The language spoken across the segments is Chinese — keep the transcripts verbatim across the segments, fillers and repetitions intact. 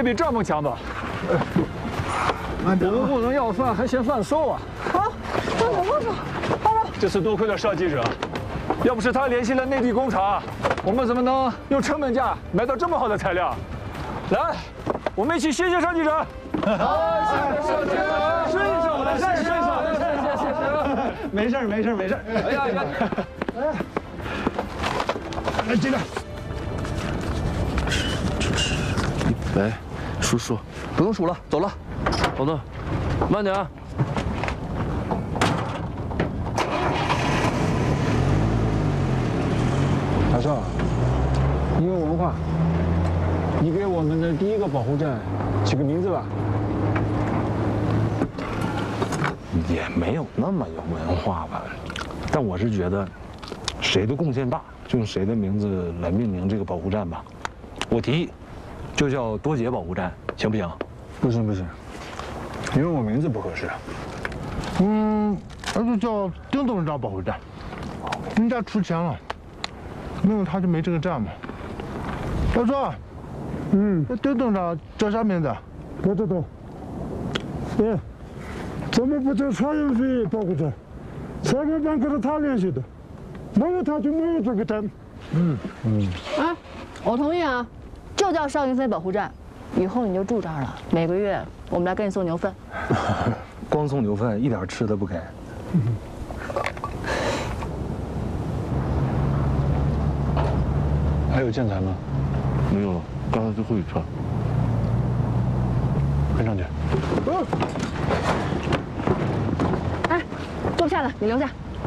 比帐篷强吧？ 慢点， 我们不能要饭还嫌饭馊啊！ 好，放手放手，放手。 这次多亏了邵记者，要不是他联系了内地工厂，我们怎么能用成本价买到这么好的材料？来，我们一起谢谢邵记者。好，谢谢邵记者，顺手的事，顺手的事，谢谢谢谢。 没事没事没事。 哎呀呀！ 哎，来这个。 喂，叔叔，不用数了，走了。好的，慢点啊。 大少，你有文化，你给我们的第一个保护站起个名字吧。 也没有那么有文化吧，但我是觉得，谁的贡献大，就用谁的名字来命名这个保护站吧。我提议，就叫多杰保护站，行不行？ 不行不行，因为我名字不合适。 嗯，那就叫丁董事长保护站，人家出钱了，没有他就没这个站嘛。大叔，嗯，那丁董事长叫啥名字？ 不知道。哎，怎么不叫蔡元飞保护站？蔡元办可是他联系的，没有他就没有这个站。 嗯嗯。 啊，我同意啊，就叫邵云飞保护站，以后你就住这儿了，每个月我们来给你送牛粪。 光送牛粪，一点吃的不给。 嗯、 还有建材吗？ 没有了，刚才最后一串。 跟上去。 哦。 哎，坐不下了，你留下。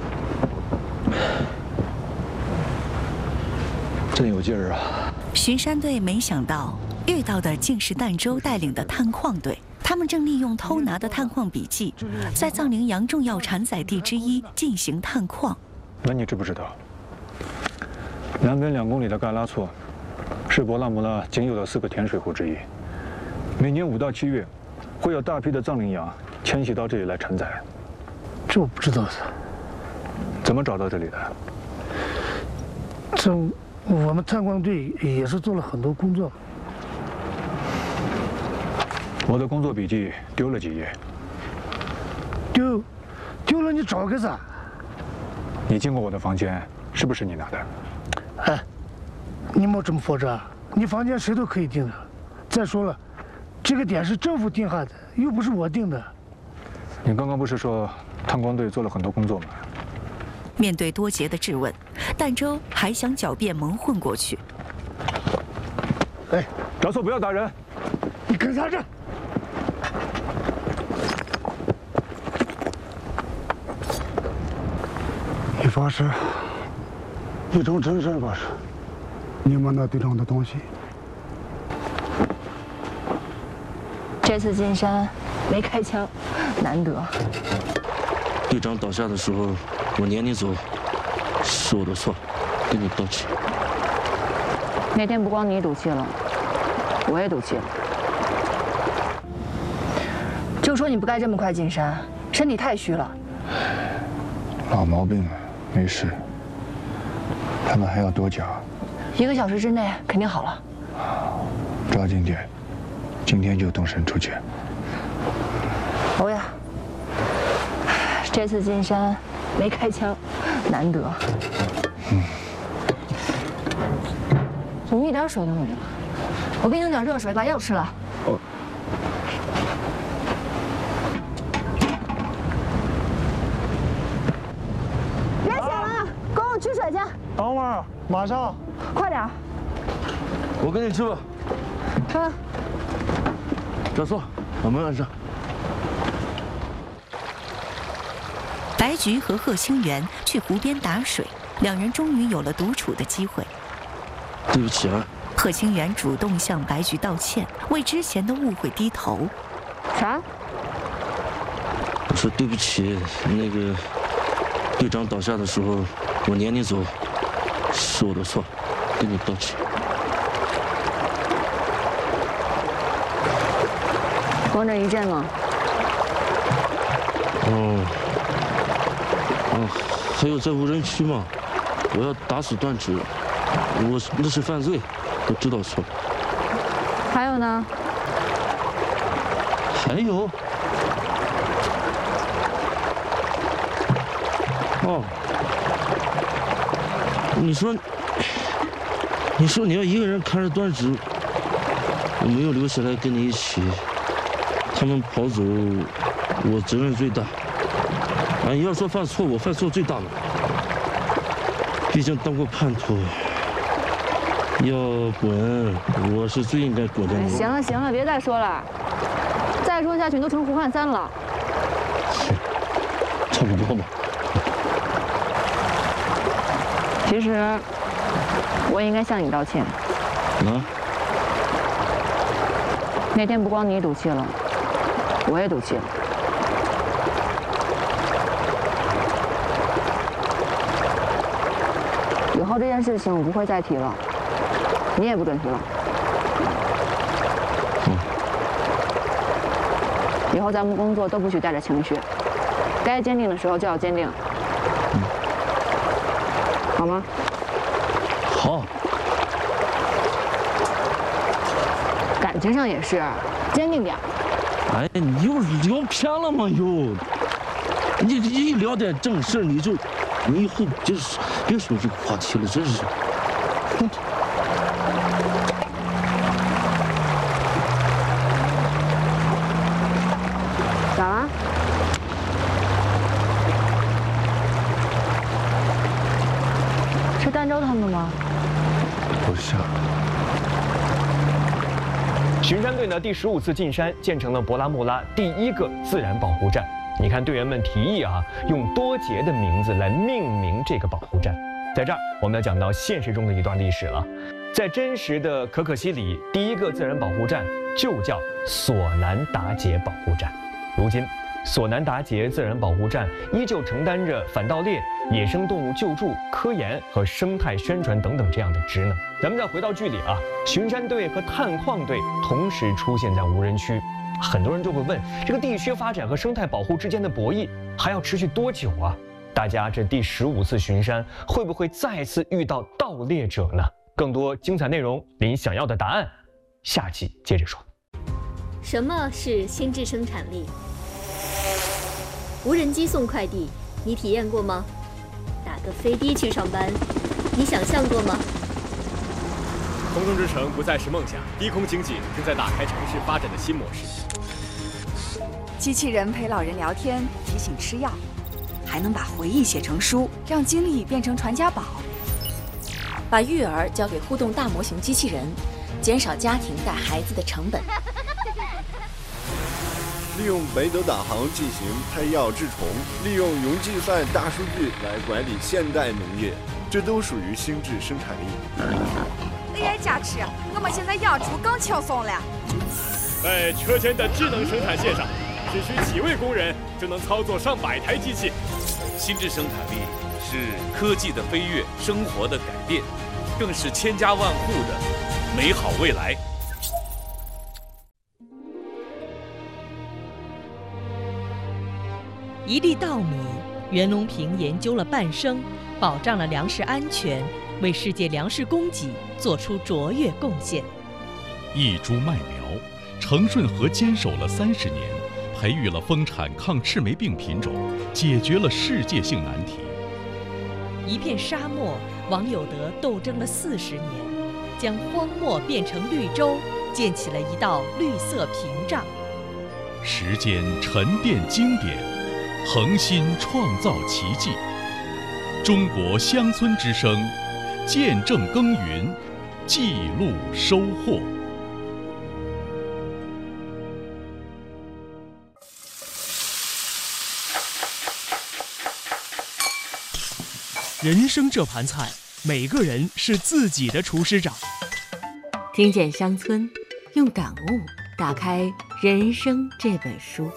真有劲儿啊！ 巡山队没想到遇到的竟是儋州带领的探矿队。他们正利用偷拿的探矿笔记，在藏羚羊重要产载地之一进行探矿。 那你知不知道，南边两公里的嘎拉措，是博拉姆拉仅有的四个甜水湖之一。每年五到七月，会有大批的藏羚羊迁徙到这里来承载。 这我不知道的。 怎么找到这里的？ 这我们探矿队也是做了很多工作。 我的工作笔记丢了几页。 丢，丢了你找个啥？ 你进过我的房间，是不是你拿的？ 哎，你莫这么佛着，你房间谁都可以定的。再说了，这个点是政府定下的，又不是我定的。 你刚刚不是说探矿队做了很多工作吗？ 面对多杰的质问，儋州还想狡辩蒙混过去。 哎，找错不要打人！ 你干啥这？你发誓，一种真身发誓，你们那地上的东西。 这次进山没开枪，难得。 队长倒下的时候，我撵你走，是我的错，跟你道歉。 那天不光你赌气了，我也赌气了。就说你不该这么快进山，身体太虚了。 老毛病，没事。他们还要多久？ 一个小时之内肯定好了。 抓紧点，今天就动身出去。 欧呀，这次进山没开枪，难得。嗯。怎么一点水都没有？我给你弄点热水，把药吃了。哦。别想了，给我取水去。 等会儿，马上。 快点。 我跟你去吧。 嗯。 小宋，我们按上。 白菊和贺清源去湖边打水，两人终于有了独处的机会。 对不起啊。 贺清源主动向白菊道歉，为之前的误会低头。 啥？ 我说对不起，那个队长倒下的时候，我撵你走，是我的错，跟你道歉。 光这一阵吗？ 哦，哦，还有在无人区吗？我要打死断指，我那是犯罪，我知道错。 还有呢？ 还有，哦，你说，你说你要一个人看着断指，我没有留下来跟你一起，他们跑走，我责任最大。啊，你要说犯错，我犯错最大了。毕竟当过叛徒，要滚，我是最应该滚的那个。 行了行了，别再说了，再说下去你都成胡汉三了。 差不多吧。 其实，我应该向你道歉。 啊？ 那天不光你赌气了，我也赌气了。以后这件事情我不会再提了，你也不准提了。 嗯。 以后咱们工作都不许带着情绪，该坚定的时候就要坚定。 嗯。 好吗？ 好。 感情上也是，坚定点。 哎，你又聊偏了吗？又，你一聊点正事你就，你以后别别说这个话题了，真是。 咋了？是儋州他们吗？ 不像。 巡山队呢第十五次进山，建成了博拉木拉第一个自然保护站。你看队员们提议啊，用多杰的名字来命名这个保护站。在这儿，我们要讲到现实中的一段历史了。在真实的可可西里，第一个自然保护站就叫索南达杰保护站。如今，索南达杰自然保护站依旧承担着反盗猎、野生动物救助、科研和生态宣传等等这样的职能。咱们再回到剧里啊，巡山队和探矿队同时出现在无人区，很多人就会问，这个地区发展和生态保护之间的博弈还要持续多久啊？大家这第十五次巡山会不会再次遇到盗猎者呢？更多精彩内容，您想要的答案，下期接着说。 什么是心智生产力？无人机送快递，你体验过吗？打个飞的去上班，你想象过吗？ 空中之城不再是梦想，低空经济正在打开城市发展的新模式。 机器人陪老人聊天，提醒吃药，还能把回忆写成书，让经历变成传家宝。 把育儿交给互动大模型机器人，减少家庭带孩子的成本。 利用北斗导航进行配药治虫，利用云计算大数据来管理现代农业，这都属于心智生产力。 A I 加持，我们现在养猪更轻松了。 在车间的智能生产线上，只需几位工人就能操作上百台机器。 心智生产力是科技的飞跃，生活的改变，更是千家万户的美好未来。 一粒稻米，袁隆平研究了半生，保障了粮食安全，为世界粮食供给做出卓越贡献。 一株麦苗，程顺和坚守了三十年，培育了丰产抗赤霉病品种，解决了世界性难题。 一片沙漠，王有德斗争了四十年，将荒漠变成绿洲，建起了一道绿色屏障。 时间沉淀经典，恒心创造奇迹。中国乡村之声，见证耕耘，记录收获。 人生这盘菜，每个人是自己的厨师长。 听见乡村，用感悟打开人生这本书。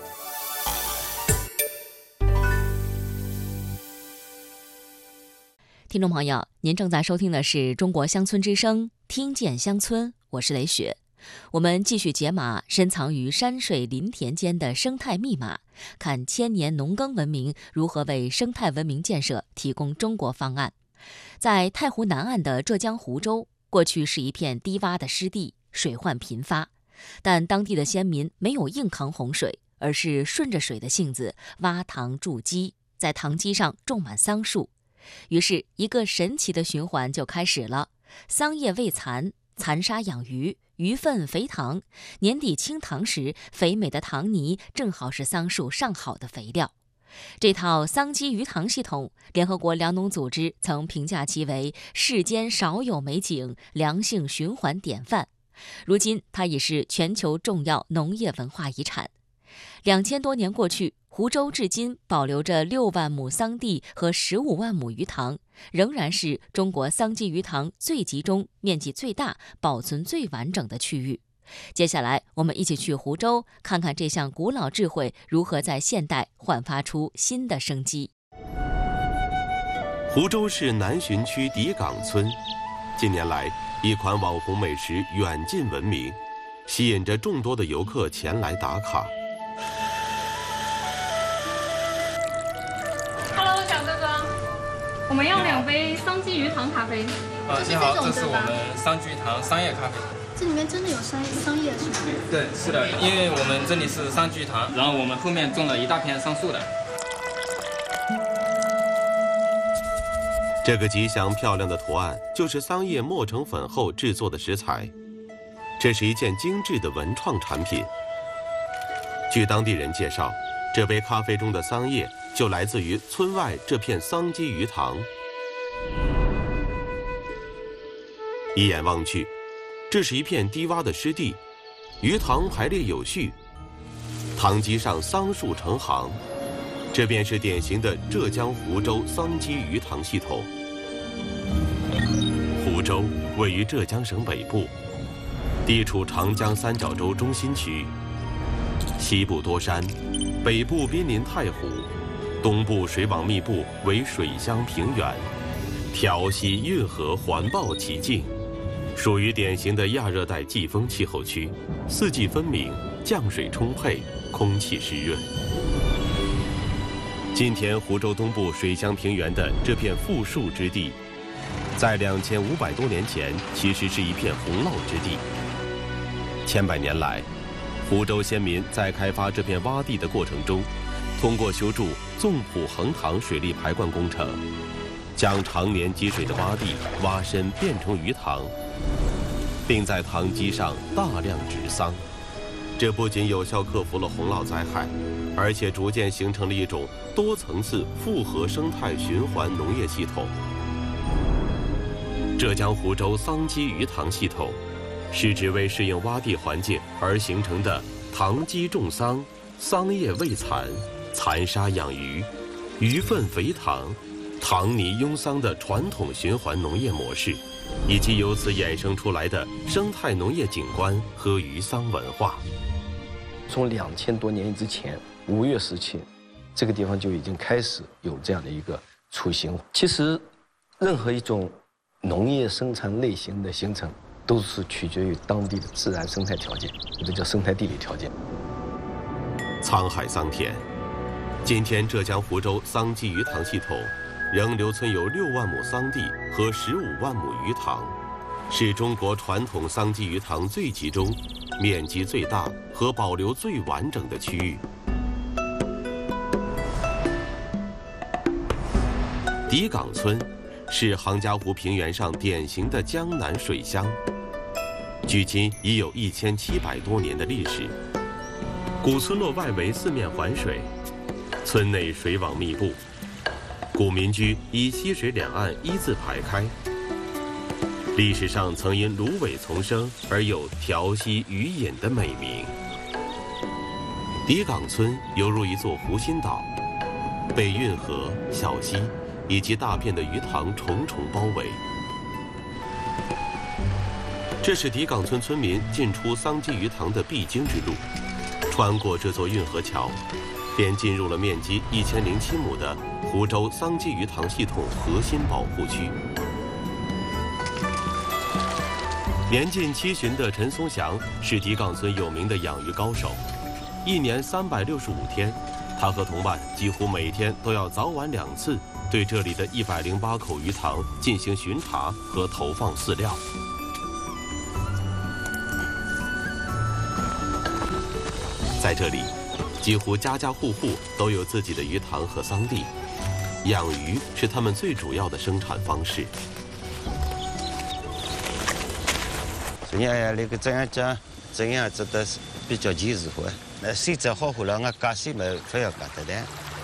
听众朋友，您正在收听的是中国乡村之声，听见乡村，我是雷雪。我们继续解码深藏于山水林田间的生态密码，看千年农耕文明如何为生态文明建设提供中国方案。在太湖南岸的浙江湖州，过去是一片低洼的湿地，水患频发。 但当地的先民没有硬扛洪水，而是顺着水的性子挖塘筑基，在塘基上种满桑树。于是一个神奇的循环就开始了：桑叶未残，残沙养鱼，鱼粪肥塘。年底清塘时，肥美的塘泥正好是桑树上好的肥料。这套桑基鱼塘系统，联合国粮农组织曾评价其为世间少有美景，良性循环典范。如今，它已是全球重要农业文化遗产。两千多年过去，湖州至今保留着六万亩桑地和十五万亩鱼塘，仍然是中国桑基鱼塘最集中、面积最大、保存最完整的区域。接下来，我们一起去湖州，看看这项古老智慧如何在现代焕发出新的生机。 湖州市南浔区底岗村，近年来一款网红美食远近闻名，吸引着众多的游客前来打卡。 Hello， 小哥哥，我们要两杯桑基鱼塘咖啡。 呃，你好，这是我们桑基鱼塘商业咖啡。 这里面真的有商商业是吗？ 对，是的，因为我们这里是桑基鱼塘，然后我们后面种了一大片桑树的。 这个吉祥漂亮的图案就是桑叶磨成粉后制作的食材，这是一件精致的文创产品。据当地人介绍，这杯咖啡中的桑叶就来自于村外这片桑基鱼塘。一眼望去，这是一片低洼的湿地，鱼塘排列有序，塘基上桑树成行，这便是典型的浙江湖州桑基鱼塘系统。湖州位于浙江省北部，地处长江三角洲中心区，西部多山，北部濒临太湖，东部水网密布，为水乡平原，调溪运河环抱其境。属于典型的亚热带季风气候区，四季分明，降水充沛，空气湿润。今天湖州东部水乡平原的这片富庶之地，在两千五百多年前其实是一片洪涝之地。千百年来，湖州先民在开发这片洼地的过程中，通过修筑纵浦横塘水利排灌工程，将常年积水的洼地挖深变成鱼塘，并在塘基上大量植桑。这不仅有效克服了洪涝灾害，而且逐渐形成了一种多层次复合生态循环农业系统。浙江湖州桑基鱼塘系统是指为适应洼地环境而形成的塘基种桑、桑叶未残、残沙养鱼、鱼粪肥塘、塘泥拥桑的传统循环农业模式，以及由此衍生出来的生态农业景观和鱼桑文化。 从两千多年之前，吴越时期，这个地方就已经开始有这样的一个雏形。其实，任何一种农业生产类型的形成，都是取决于当地的自然生态条件，或者叫生态地理条件。 沧海桑田，今天浙江湖州桑基鱼塘系统仍留存有六万亩桑地和十五万亩鱼塘，是中国传统桑基鱼塘最集中、面积最大和保留最完整的区域。底岗村是杭嘉湖平原上典型的江南水乡，距今已有一千七百多年的历史。古村落外围四面环水，村内水网密布，古民居以溪水两岸一字排开。历史上曾因芦苇丛生而有调溪鱼饮的美名。底岗村犹如一座湖心岛，被运河、小溪以及大片的鱼塘重重包围。这是底岗村村民进出桑基鱼塘的必经之路。穿过这座运河桥，便进入了面积一千零七亩的湖州桑基鱼塘系统核心保护区。年近七旬的陈松祥是底岗村有名的养鱼高手，一年三百六十五天，他和同伴几乎每天都要早晚两次对这里的一百零八口鱼塘进行巡查和投放饲料。 在这里，几乎家家户户都有自己的鱼塘和桑地，养鱼是他们最主要的生产方式。 这样那个这样讲，这样子的是比较及时活。那水质好后了，我加水嘛，非要加的的。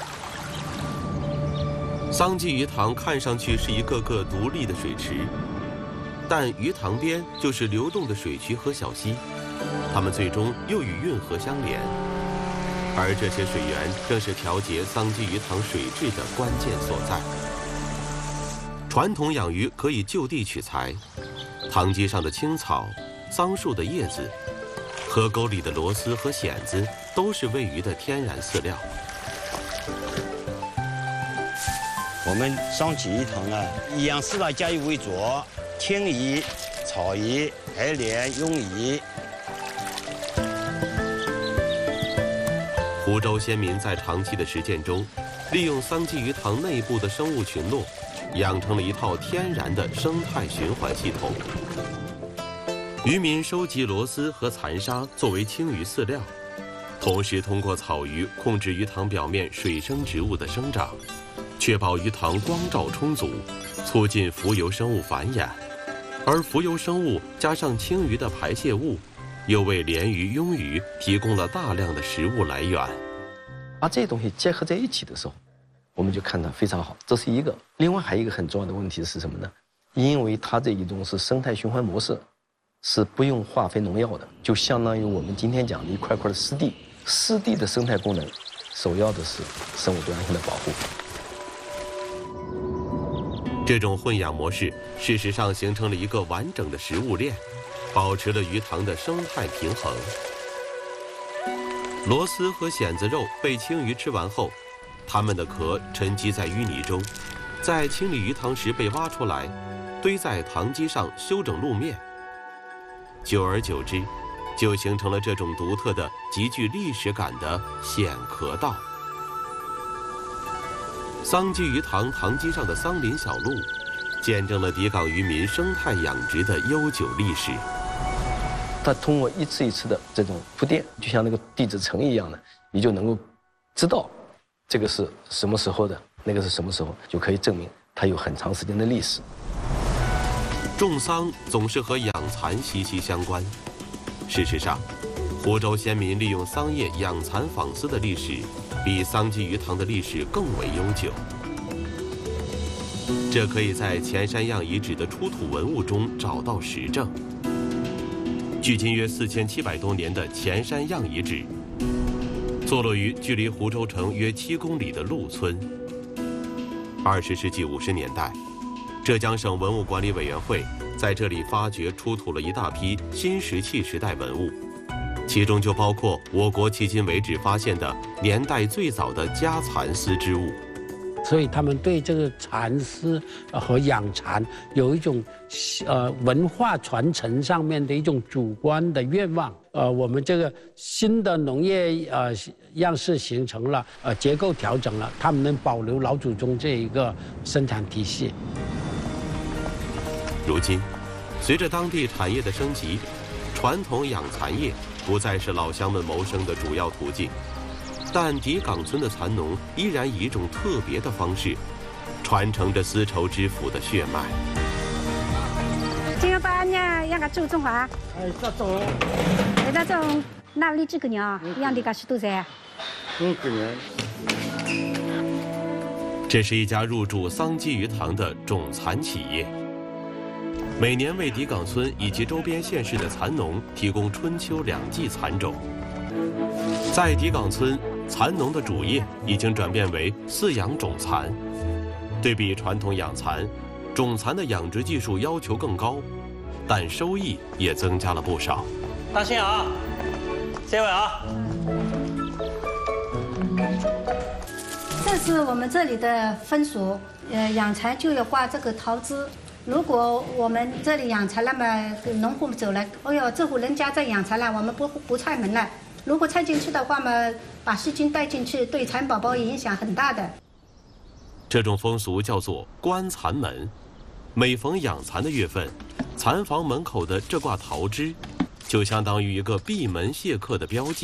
桑基鱼塘看上去是一个个独立的水池，但鱼塘边就是流动的水渠和小溪，它们最终又与运河相连。而这些水源正是调节桑基鱼塘水质的关键所在。传统养鱼可以就地取材，塘基上的青草、桑树的叶子、河沟里的螺丝和蚬子都是喂鱼的天然饲料。 我们桑基鱼塘啊，以养四大家鱼为主，青鱼、草鱼、海鲢、鳙鱼。 湖州先民在长期的实践中，利用桑基鱼塘内部的生物群落，养成了一套天然的生态循环系统。渔民收集螺丝和残沙作为青鱼饲料，同时通过草鱼控制鱼塘表面水生植物的生长，确保鱼塘光照充足，促进浮游生物繁衍。而浮游生物加上青鱼的排泄物，又为鲢鱼、鳙鱼提供了大量的食物来源。 把这些东西结合在一起的时候，我们就看到非常好，这是一个。另外还有一个很重要的问题是什么呢？因为它这一种是生态循环模式，是不用化肥农药的，就相当于我们今天讲的一块块的湿地。湿地的生态功能，首要的是生物多样性的保护。 这种混养模式，事实上形成了一个完整的食物链，保持了鱼塘的生态平衡。螺丝和蚬子肉被青鱼吃完后，它们的壳沉积在淤泥中，在清理鱼塘时被挖出来，堆在塘基上修整路面。久而久之，就形成了这种独特的、极具历史感的蚬壳道。桑基鱼塘塘基上的桑林小路，见证了底港渔民生态养殖的悠久历史。 它通过一次一次的这种铺垫，就像那个地质层一样的，你就能够知道这个是什么时候的，那个是什么时候，就可以证明它有很长时间的历史。 种桑总是和养蚕息息相关。事实上，湖州先民利用桑叶养蚕纺丝的历史，比桑基鱼塘的历史更为悠久。这可以在前山样遗址的出土文物中找到实证。距今约四千七百多年的前山样遗址，坐落于距离湖州城约七公里的陆村。二十世纪五十年代，浙江省文物管理委员会在这里发掘出土了一大批新石器时代文物，其中就包括我国迄今为止发现的年代最早的家蚕丝织物。 所以他们对这个蚕丝和养蚕有一种呃文化传承上面的一种主观的愿望。呃，我们这个新的农业呃样式形成了，呃结构调整了，他们能保留老祖宗这一个生产体系。 如今，随着当地产业的升级，传统养蚕业不再是老乡们谋生的主要途径。但底岗村的蚕农依然以一种特别的方式，传承着丝绸之父的血脉。 这个把呢，养个猪种花，哎，这种，哎，这种哪里几个年？养的个许多噻。 五个年。 这是一家入驻桑基鱼塘的种蚕企业，每年为底岗村以及周边县市的蚕农提供春秋两季蚕种。在底岗村，蚕农的主业已经转变为饲养种蚕。对比传统养蚕，种蚕的养殖技术要求更高，但收益也增加了不少。 大心啊，这位啊， 这是我们这里的风俗，呃，养蚕就要挂这个桃枝。如果我们这里养蚕，那么农户走了，哎呦，这户人家在养蚕了，我们不不踹门了。如果踹进去的话嘛，把细菌带进去，对蚕宝宝影响很大的。 这种风俗叫做关蚕门。每逢养蚕的月份，蚕房门口的这挂桃枝，就相当于一个闭门谢客的标记。